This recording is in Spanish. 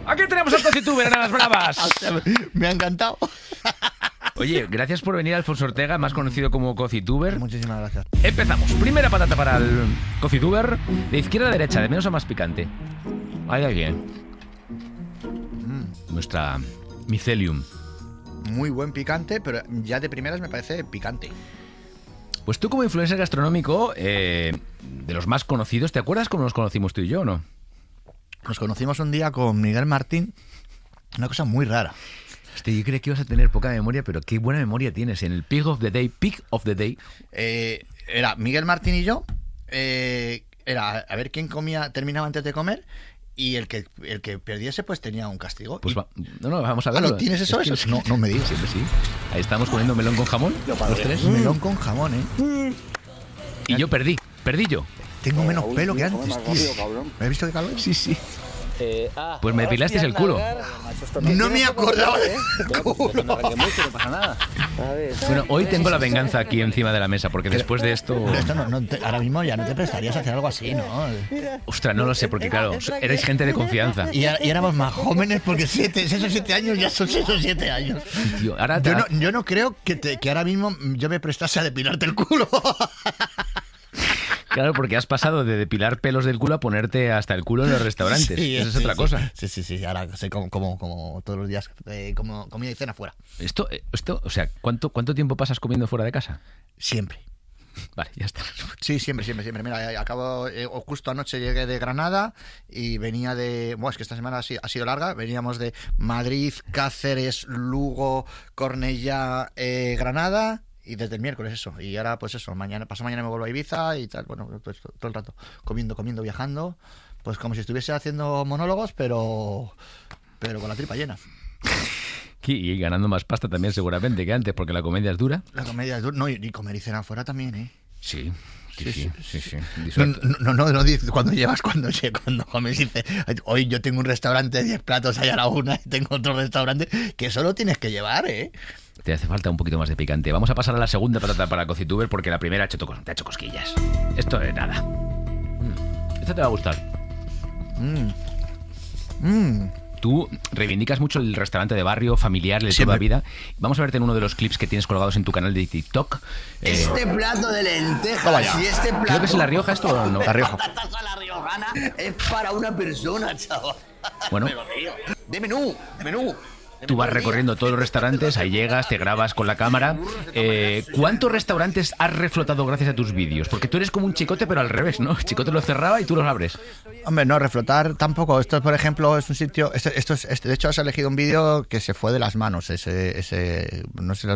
Aquí tenemos a CociTuber en las bravas. Me ha encantado. Oye, gracias por venir, Alfonso Ortega, más conocido como CociTuber. Muchísimas gracias. Empezamos. Primera patata para el CociTuber. De izquierda a derecha, de menos a más picante. Ahí bien. Nuestra Mycelium. Muy buen picante, pero ya de primeras me parece picante. Pues tú como influencer gastronómico, de los más conocidos, ¿te acuerdas cómo nos conocimos tú y yo o no? Nos conocimos un día con Miguel Martín. Una cosa muy rara. Yo creía que ibas a tener poca memoria, pero qué buena memoria tienes. En el Pig of the Day. Era Miguel Martín y yo. Era a ver quién terminaba antes de comer. Y el que perdiese, pues tenía un castigo. Pues vamos a verlo. ¿No tienes eso? No me digas. Siempre sí. Ahí estamos comiendo melón con jamón. Los tres. Melón con jamón, Y yo perdí yo. Tengo menos pelo que antes, tío. ¿Me has visto qué calor? Sí. Pues me depilaste el culo. No me acordaba del culo. No pasa nada. Bueno, hoy tengo la venganza aquí encima de la mesa, porque después de esto... Ahora mismo ya no te prestarías a hacer algo así, ¿no? Ostras, no lo sé, porque claro, erais gente de confianza. Y éramos más jóvenes, porque esos 7 años ya son esos 7 años. Tío, ahora yo no creo que ahora mismo yo me prestase a depilarte el culo. Claro, porque has pasado de depilar pelos del culo a ponerte hasta el culo en los restaurantes. Sí, Esa es otra cosa. Sí. Ahora sé como todos los días, como comida y cena fuera. Esto, o sea, ¿cuánto tiempo pasas comiendo fuera de casa? Siempre. Vale, ya está. Sí, siempre. Mira, justo anoche llegué de Granada y venía de... Bueno, es que esta semana ha sido larga. Veníamos de Madrid, Cáceres, Lugo, Cornellá, Granada... Y desde el miércoles eso. Y ahora pues eso, pasado mañana me vuelvo a Ibiza y tal. Bueno, pues, todo el rato comiendo, viajando. Pues como si estuviese haciendo monólogos, pero con la tripa llena. Y ganando más pasta también seguramente que antes, porque la comedia es dura. La comedia es dura. No, y comer y cenar afuera también, ¿eh? Sí. No dices cuando comes y dices, hoy yo tengo un restaurante de 10 platos ahí a la una y tengo otro restaurante que solo tienes que llevar, ¿eh? Te hace falta un poquito más de picante. Vamos a pasar a la segunda patata para CociTuber, porque la primera te ha hecho cosquillas. Esto es nada. Esto te va a gustar. Tú reivindicas mucho el restaurante de barrio, familiar, el de toda la vida. Vamos a verte en uno de los clips que tienes colgados en tu canal de TikTok. Este plato de lentejas y este plato... Creo que es La Rioja esto o no. La Rioja. Patatas a la riojana es para una persona, chaval. Bueno. De menú. Tú vas recorriendo todos los restaurantes, ahí llegas, te grabas con la cámara. ¿Cuántos restaurantes has reflotado gracias a tus vídeos? Porque tú eres como un chicote, pero al revés, ¿no? El chicote lo cerraba y tú los abres. Hombre, no, reflotar tampoco. Esto, por ejemplo, es un sitio... de hecho, has elegido un vídeo que se fue de las manos. No sé